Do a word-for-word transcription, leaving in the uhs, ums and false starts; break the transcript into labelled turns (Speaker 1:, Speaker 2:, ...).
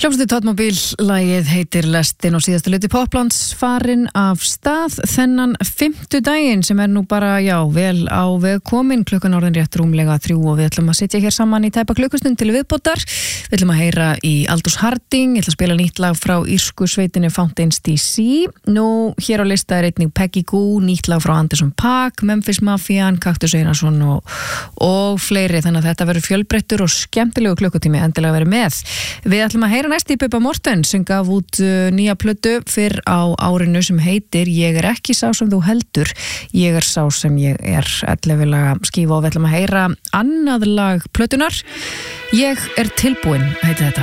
Speaker 1: Hljómsveitin Tótmóbíl, lagið heitir Lestin og síðasta hluti Poplands farin af stað þennan fimmtudaginn sem er nú bara, já, vel á veg komin, klukkan orðin rétt rúmlega þrjú og við ætlum að sitja hér saman í tæpa klukkustund til viðbótar. Við ætlum að heyra í Aldous Harding, ég ætla að spila nýtt lag frá írsku sveitinni Fountains D C. Nú, hér á lista er einnig Peggy Gou, nýtt lag frá Anderson .Paak, Memphis Mafian, Kaktus Einarsson og, og fleiri, þannig að þetta verður fjölbreyttur og skemmtilegu klukkutími endilega verið með. Við ætlum að heyra næst í Bubba Morthens sem gaf út uh, nýja plötu fyrr á árinu sem heitir Ég er ekki sá sem þú heldur, ég er sá sem ég er. ellefu laga skífa og við ætlum að heyra annað lag plötunar. Ég er tilbúin, heitir þetta.